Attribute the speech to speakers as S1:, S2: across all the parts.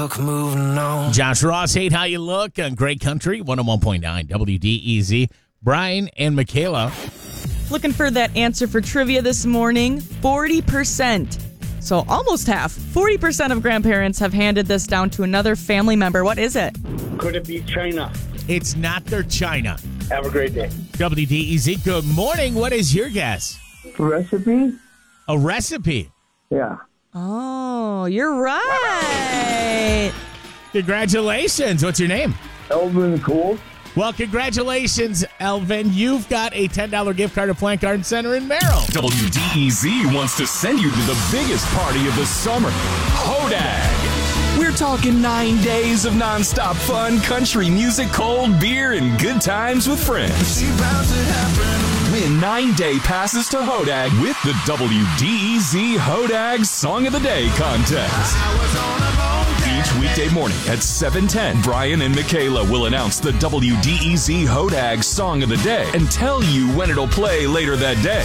S1: Moving on.
S2: Josh Ross, hate how you look on Great Country, 101.9 WDEZ. Brian and Michaela.
S3: Looking for that answer for trivia this morning. 40%. So almost half. 40% of grandparents have handed this down to another family member. What is it?
S4: Could it be China?
S2: It's not their China.
S4: Have a great day.
S2: WDEZ, good morning. What is your guess?
S4: Recipe?
S2: A recipe.
S4: Yeah.
S3: Oh, you're right.
S2: Congratulations. What's your name?
S4: Elvin Cole.
S2: Well, congratulations, Elvin. You've got a $10 gift card to Plant Garden Center in Merrill.
S5: WDEZ wants to send you to the biggest party of the summer, Hodag. We're talking 9 days of nonstop fun, country music, cold beer, and good times with friends. Win 9-day passes to Hodag with the WDEZ Hodag Song of the Day contest. Each weekday morning at 7:10, Brian and Michaela will announce the WDEZ Hodag Song of the Day and tell you when it'll play later that day.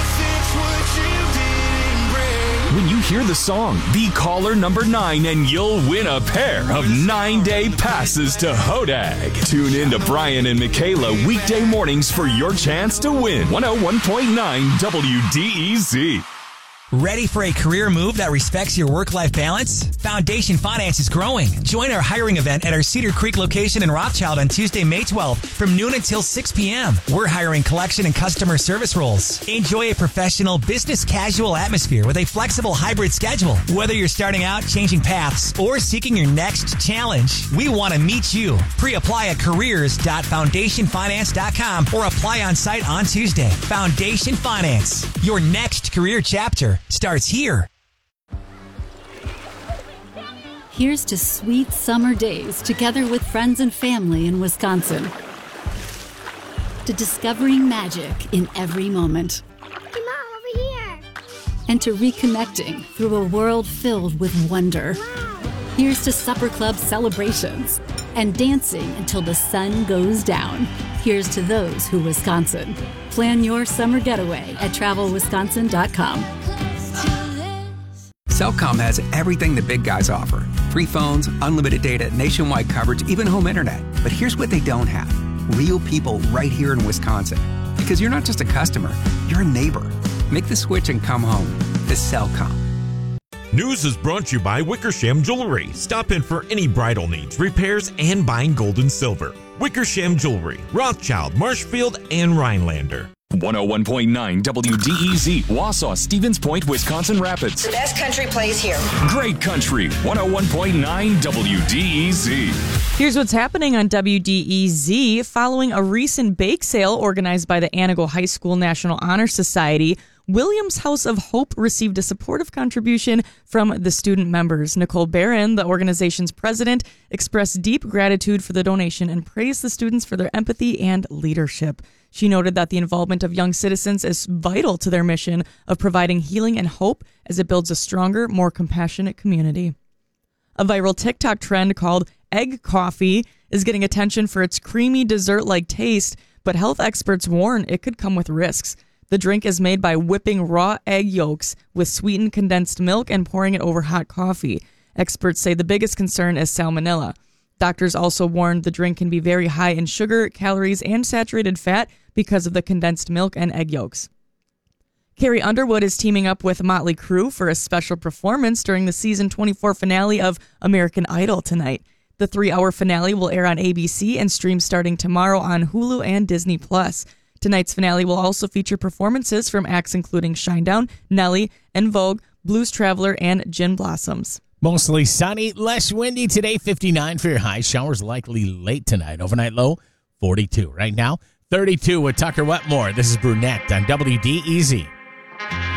S5: When you hear the song, be caller number 9 and you'll win a pair of 9-day passes to Hodag. Tune in to Brian and Michaela weekday mornings for your chance to win. 101.9 WDEZ.
S6: Ready for a career move that respects your work-life balance? Foundation Finance is growing. Join our hiring event at our Cedar Creek location in Rothschild on Tuesday, May 12th from noon until 6 p.m. We're hiring collection and customer service roles. Enjoy a professional, business casual atmosphere with a flexible hybrid schedule. Whether you're starting out, changing paths, or seeking your next challenge, we want to meet you. Pre-apply at careers.foundationfinance.com or apply on site on Tuesday. Foundation Finance, your next career chapter starts here.
S7: Here's to sweet summer days together with friends and family in Wisconsin. To discovering magic in every moment.
S8: Hey, Mom, over here.
S7: And to reconnecting through a world filled with wonder.
S8: Wow.
S7: Here's to supper club celebrations and dancing until the sun goes down. Here's to those who Wisconsin. Plan your summer getaway at travelwisconsin.com.
S9: Cellcom has everything the big guys offer. Free phones, unlimited data, nationwide coverage, even home internet. But here's what they don't have. Real people right here in Wisconsin. Because you're not just a customer, you're a neighbor. Make the switch and come home to Cellcom.
S10: News is brought to you by Wickersham Jewelry. Stop in for any bridal needs, repairs, and buying gold and silver. Wickersham Jewelry, Rothschild, Marshfield, and Rhinelander.
S5: 101.9 WDEZ, Wausau, Stevens Point, Wisconsin Rapids.
S11: The best country plays here.
S5: Great Country, 101.9 WDEZ.
S3: Here's what's happening on WDEZ. Following a recent bake sale organized by the Anago High School National Honor Society, Williams House of Hope received a supportive contribution from the student members. Nicole Barron, the organization's president, expressed deep gratitude for the donation and praised the students for their empathy and leadership. She noted that the involvement of young citizens is vital to their mission of providing healing and hope as it builds a stronger, more compassionate community. A viral TikTok trend called egg coffee is getting attention for its creamy dessert-like taste, but health experts warn it could come with risks. The drink is made by whipping raw egg yolks with sweetened condensed milk and pouring it over hot coffee. Experts say the biggest concern is salmonella. Doctors also warned the drink can be very high in sugar, calories, and saturated fat because of the condensed milk and egg yolks. Carrie Underwood is teaming up with Motley Crue for a special performance during the season 24 finale of American Idol tonight. The 3-hour finale will air on ABC and stream starting tomorrow on Hulu and Disney+. Tonight's finale will also feature performances from acts including Shinedown, Nelly, En Vogue, Blues Traveler, and Gin Blossoms.
S2: Mostly sunny, less windy today, 59 for your high. Showers likely late tonight. Overnight low, 42. Right now, 32 with Tucker Wetmore. This is Brunette on WDEZ.